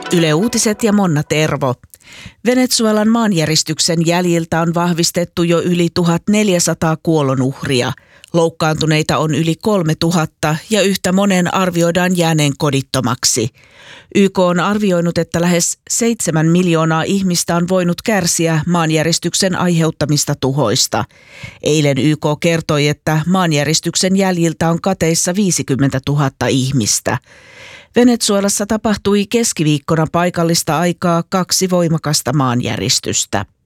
Yle Uutiset ja Monna Tervo. Venezuelan maanjäristyksen jäljiltä on vahvistettu jo yli 1400 kuolonuhria. Loukkaantuneita on yli 3000 ja yhtä monen arvioidaan jääneen kodittomaksi. YK on arvioinut, että lähes 7 miljoonaa ihmistä on voinut kärsiä maanjäristyksen aiheuttamista tuhoista. Eilen YK kertoi, että maanjäristyksen jäljiltä on kateissa 50 000 ihmistä. Venezuelassa tapahtui keskiviikkona paikallista aikaa 2 voimakasta maanjäristystä.